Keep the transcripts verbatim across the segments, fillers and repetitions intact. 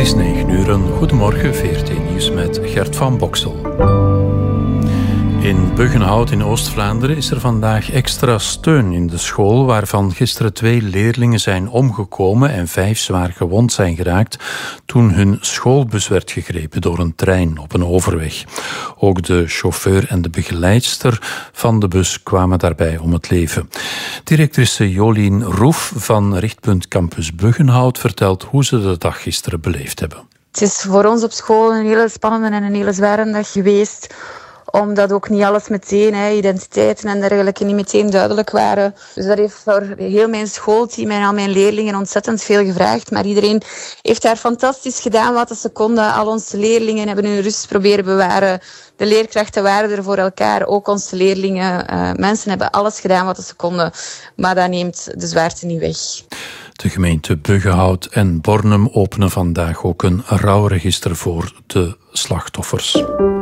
is negen uur. Een goedemorgen, V R T Nieuws met Gert van Boksel. In Buggenhout in Oost-Vlaanderen is er vandaag extra steun in de school, waarvan gisteren twee leerlingen zijn omgekomen en vijf zwaar gewond zijn geraakt toen hun schoolbus werd gegrepen door een trein op een overweg. Ook de chauffeur en de begeleidster van de bus kwamen daarbij om het leven. Directrice Jolien Roef van Richtpunt Campus Buggenhout vertelt hoe ze de dag gisteren beleefd hebben. Het is voor ons op school een hele spannende en een hele zware dag geweest, omdat ook niet alles meteen, hè, identiteiten en dergelijke, niet meteen duidelijk waren. Dus dat heeft voor heel mijn schoolteam en al mijn leerlingen ontzettend veel gevraagd. Maar iedereen heeft daar fantastisch gedaan wat ze konden. Al onze leerlingen hebben hun rust proberen bewaren. De leerkrachten waren er voor elkaar, ook onze leerlingen. Uh, mensen hebben alles gedaan wat ze konden, maar dat neemt de zwaarte niet weg. De gemeente Buggenhout en Bornem openen vandaag ook een rouwregister voor de slachtoffers.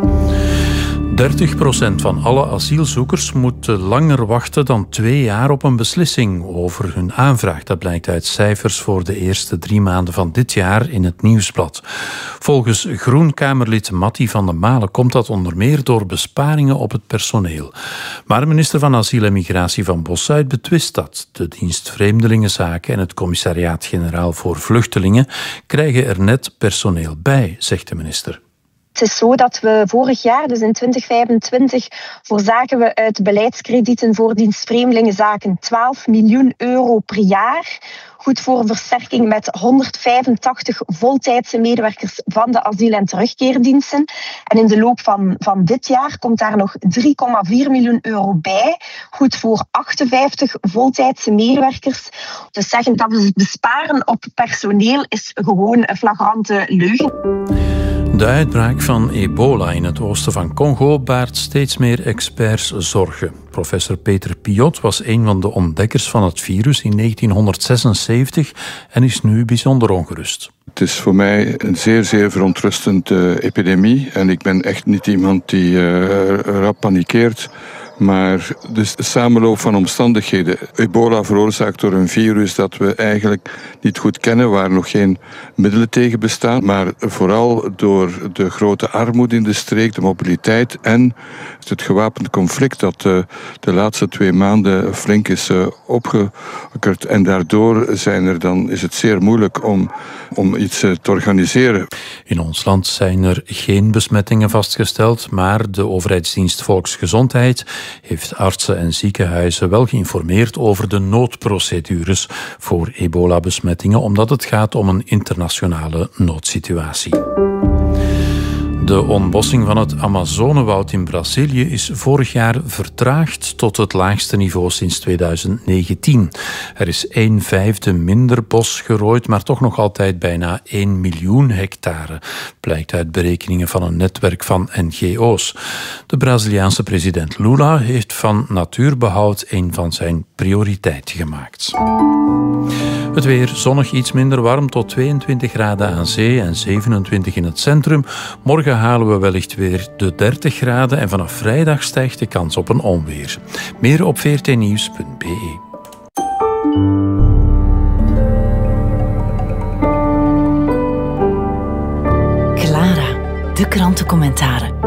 dertig procent van alle asielzoekers moet langer wachten dan twee jaar op een beslissing over hun aanvraag. Dat blijkt uit cijfers voor de eerste drie maanden van dit jaar in het Nieuwsblad. Volgens Groen-Kamerlid Matty van den Malen komt dat onder meer door besparingen op het personeel. Maar minister van Asiel en Migratie Van Bossuit betwist dat. De dienst Vreemdelingenzaken en het Commissariaat-Generaal voor Vluchtelingen krijgen er net personeel bij, zegt de minister. Het is zo dat we vorig jaar, dus in twintig vijfentwintig, voorzaken we uit beleidskredieten voor dienst Vreemdelingenzaken twaalf miljoen euro per jaar. Goed voor een versterking met honderdvijfentachtig voltijdse medewerkers van de asiel- en terugkeerdiensten. En in de loop van, van dit jaar komt daar nog drie komma vier miljoen euro bij. Goed voor achtenvijftig voltijdse medewerkers. Dus zeggen dat we besparen op personeel is gewoon een flagrante leugen. De uitbraak van ebola in het oosten van Congo baart steeds meer experts zorgen. Professor Peter Piot was een van de ontdekkers van het virus in negentienhonderdzesenzeventig en is nu bijzonder ongerust. Het is voor mij een zeer, zeer verontrustende epidemie en ik ben echt niet iemand die uh, rap panikeert. Maar dus de samenloop van omstandigheden. Ebola veroorzaakt door een virus dat we eigenlijk niet goed kennen, waar nog geen middelen tegen bestaan. Maar vooral door de grote armoede in de streek, de mobiliteit en het gewapend conflict dat de, de laatste twee maanden flink is uh, opgeokkerd. En daardoor zijn er dan, is het zeer moeilijk om, om iets uh, te organiseren. In ons land zijn er geen besmettingen vastgesteld, maar de overheidsdienst Volksgezondheid heeft artsen en ziekenhuizen wel geïnformeerd over de noodprocedures voor ebola-besmettingen, omdat het gaat om een internationale noodsituatie. De ontbossing van het Amazonewoud in Brazilië is vorig jaar vertraagd tot het laagste niveau sinds tweeduizend negentien. Er is een vijfde minder bos gerooid, maar toch nog altijd bijna één miljoen hectare, blijkt uit berekeningen van een netwerk van N G O's. De Braziliaanse president Lula heeft van natuurbehoud een van zijn prioriteiten gemaakt. Het weer zonnig, iets minder warm, tot tweeëntwintig graden aan zee en zevenentwintig in het centrum. Morgen halen we wellicht weer de dertig graden en vanaf vrijdag stijgt de kans op een onweer. Meer op v r t nieuws punt b e. Clara, de krantencommentaren.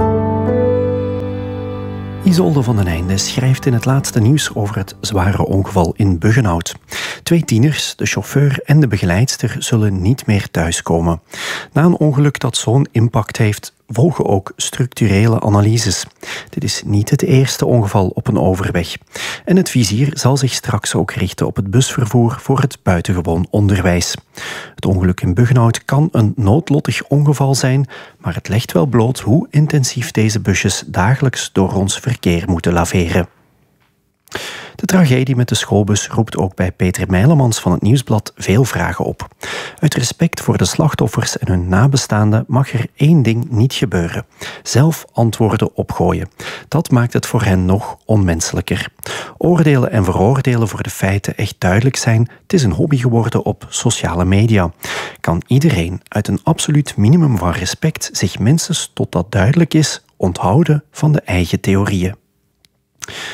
Isolde van den Einde schrijft in het laatste nieuws over het zware ongeval in Buggenhout. Twee tieners, de chauffeur en de begeleidster, zullen niet meer thuiskomen. Na een ongeluk dat zo'n impact heeft, volgen ook structurele analyses. Dit is niet het eerste ongeval op een overweg. En het vizier zal zich straks ook richten op het busvervoer voor het buitengewoon onderwijs. Het ongeluk in Buggenhout kan een noodlottig ongeval zijn, maar het legt wel bloot hoe intensief deze busjes dagelijks door ons verkeer moeten laveren. De tragedie met de schoolbus roept ook bij Peter Meilemans van het Nieuwsblad veel vragen op. Uit respect voor de slachtoffers en hun nabestaanden mag er één ding niet gebeuren: zelf antwoorden opgooien. Dat maakt het voor hen nog onmenselijker. Oordelen en veroordelen voor de feiten echt duidelijk zijn, het is een hobby geworden op sociale media. Kan iedereen uit een absoluut minimum van respect zich minstens tot dat duidelijk is onthouden van de eigen theorieën.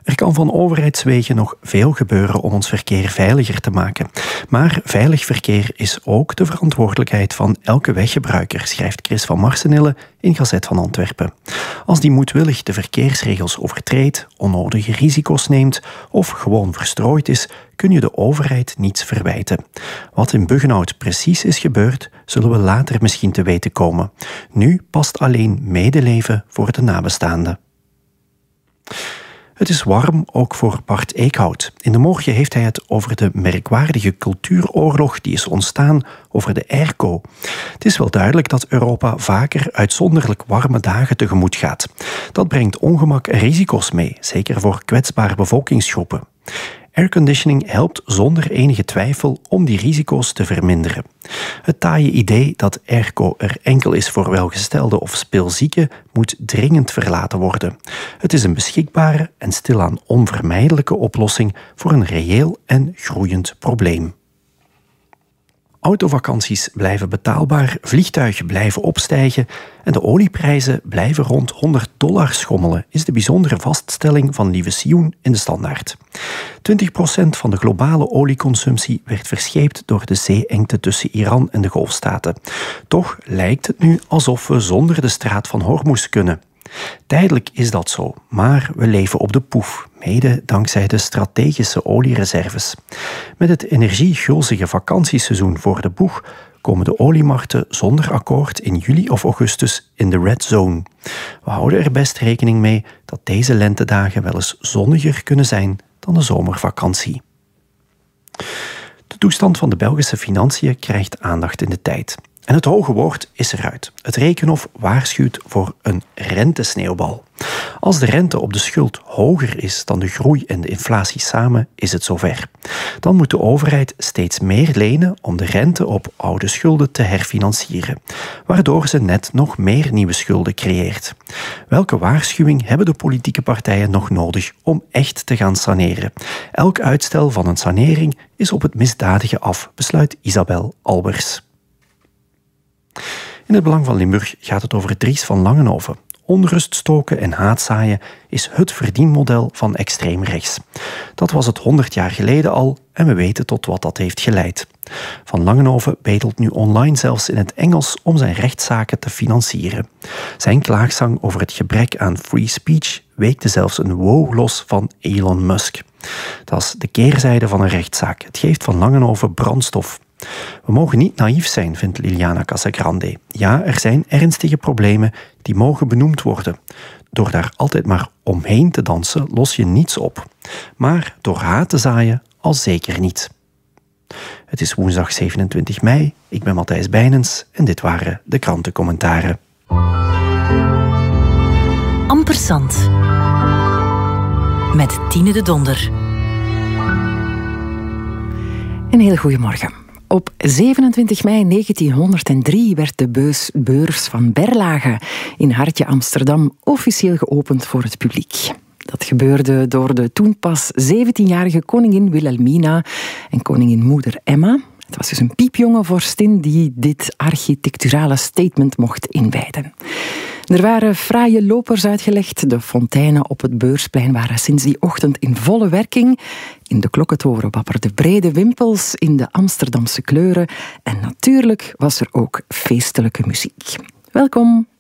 Er kan van overheidswegen nog veel gebeuren om ons verkeer veiliger te maken. Maar veilig verkeer is ook de verantwoordelijkheid van elke weggebruiker, schrijft Chris van Marsenille in Gazet van Antwerpen. Als die moedwillig de verkeersregels overtreedt, onnodige risico's neemt of gewoon verstrooid is, kun je de overheid niets verwijten. Wat in Buggenhout precies is gebeurd, zullen we later misschien te weten komen. Nu past alleen medeleven voor de nabestaanden. Het is warm, ook voor Bart Eekhout. In de morgen heeft hij het over de merkwaardige cultuuroorlog die is ontstaan over de airco. Het is wel duidelijk dat Europa vaker uitzonderlijk warme dagen tegemoet gaat. Dat brengt ongemak en risico's mee, zeker voor kwetsbare bevolkingsgroepen. Airconditioning helpt zonder enige twijfel om die risico's te verminderen. Het taaie idee dat airco er enkel is voor welgestelden of speelzieken moet dringend verlaten worden. Het is een beschikbare en stilaan onvermijdelijke oplossing voor een reëel en groeiend probleem. Autovakanties blijven betaalbaar, vliegtuigen blijven opstijgen en de olieprijzen blijven rond honderd dollar schommelen, is de bijzondere vaststelling van Lieve Sioen in de Standaard. twintig procent van de globale olieconsumptie werd verscheept door de zeeengte tussen Iran en de Golfstaten. Toch lijkt het nu alsof we zonder de straat van Hormuz kunnen. Tijdelijk is dat zo, maar we leven op de poef, mede dankzij de strategische oliereserves. Met het energiegulzige vakantieseizoen voor de boeg komen de oliemarkten zonder akkoord in juli of augustus in de red zone. We houden er best rekening mee dat deze lentedagen wel eens zonniger kunnen zijn dan de zomervakantie. De toestand van de Belgische financiën krijgt aandacht in de tijd. En het hoge woord is eruit. Het Rekenhof waarschuwt voor een rentesneeuwbal. Als de rente op de schuld hoger is dan de groei en de inflatie samen, is het zover. Dan moet de overheid steeds meer lenen om de rente op oude schulden te herfinancieren, waardoor ze net nog meer nieuwe schulden creëert. Welke waarschuwing hebben de politieke partijen nog nodig om echt te gaan saneren? Elk uitstel van een sanering is op het misdadige af, besluit Isabel Albers. In het Belang van Limburg gaat het over Dries van Langenhoven. Onrust stoken en haatzaaien is het verdienmodel van extreem rechts. Dat was het honderd jaar geleden al en we weten tot wat dat heeft geleid. Van Langenhoven bedelt nu online zelfs in het Engels om zijn rechtszaken te financieren. Zijn klaagzang over het gebrek aan free speech weekte zelfs een wow los van Elon Musk. Dat is de keerzijde van een rechtszaak. Het geeft Van Langenhoven brandstof. We mogen niet naïef zijn, vindt Liliana Casagrande. Ja, er zijn ernstige problemen die mogen benoemd worden. Door daar altijd maar omheen te dansen los je niets op. Maar door haat te zaaien al zeker niet. Het is woensdag zevenentwintig mei, ik ben Matthijs Bijnens en dit waren de krantencommentaren. Ampersand met Tine de Donder. Een hele goede morgen. Op zevenentwintig mei negentienhonderddrie werd de beus, beurs van Berlage in Hartje Amsterdam officieel geopend voor het publiek. Dat gebeurde door de toen pas zeventienjarige koningin Wilhelmina en koningin moeder Emma. Het was dus een piepjonge vorstin die dit architecturale statement mocht inwijden. Er waren fraaie lopers uitgelegd. De fonteinen op het Beursplein waren sinds die ochtend in volle werking. In de klokkentoren wapperden brede wimpels in de Amsterdamse kleuren. En natuurlijk was er ook feestelijke muziek. Welkom.